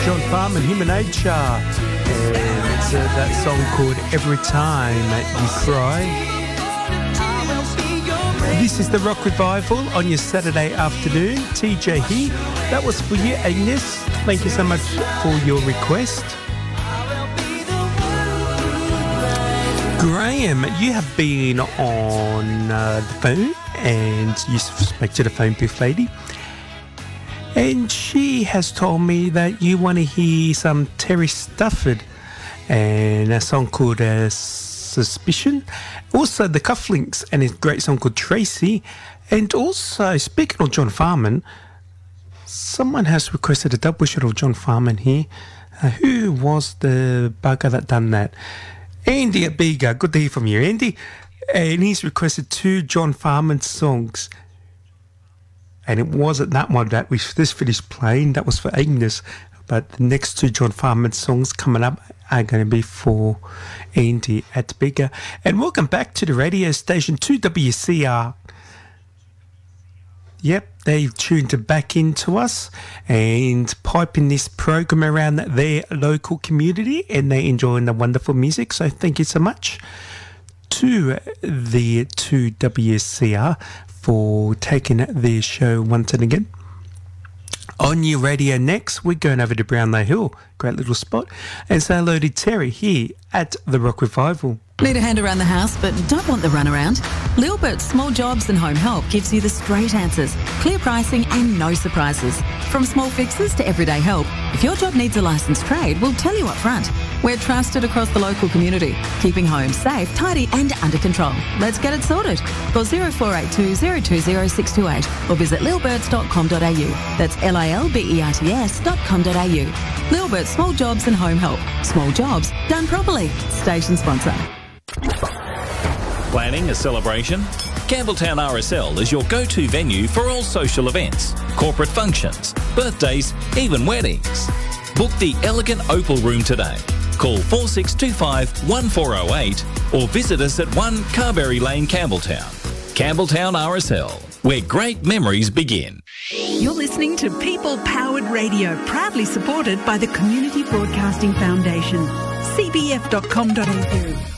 John Farman, Human Nature, and that song called Every Time You Cry. This is the Rock Revival on your Saturday afternoon. TJ here. That was for you, Agnes. Thank you so much for your request. Graham, you have been on the phone and you spoke to the phone booth lady. And she has told me that you want to hear some Terry Stafford and a song called Suspicion. Also the Cufflinks and a great song called Tracy. And also, speaking of John Farman, someone has requested a double shot of John Farman here. Who was the bugger that done that? Andy at Bega. Good to hear from you, Andy. And he's requested 2 John Farman songs. And it wasn't that one that we just finished playing. That was for Agnes. But the next 2 John Farman songs coming up are going to be for Andy at Bigger. And welcome back to the radio station 2WCR. Yep, they've tuned back into us and piping this program around their local community, and they're enjoying the wonderful music. So thank you so much to the 2WCR for taking their show once and again. On your radio next, we're going over to Brownlow Hill, great little spot, and say hello to Terry here at the Rock Revival. Need a hand around the house but don't want the runaround? Lilbert's Small Jobs and Home Help gives you the straight answers, clear pricing and no surprises. From small fixes to everyday help, if your job needs a licensed trade, we'll tell you up front. We're trusted across the local community, keeping homes safe, tidy and under control. Let's get it sorted. Call 0482 020 628 or visit lilberts.com.au. That's LILBERTS.com.au. Lilbert's Small Jobs and Home Help. Small jobs done properly. Station sponsor. Planning a celebration? Campbelltown RSL is your go-to venue for all social events, corporate functions, birthdays, even weddings. Book the elegant Opal Room today. Call 4625 1408 or visit us at 1 Carberry Lane, Campbelltown. Campbelltown RSL, where great memories begin. You're listening to People Powered Radio, proudly supported by the Community Broadcasting Foundation. cbf.com.au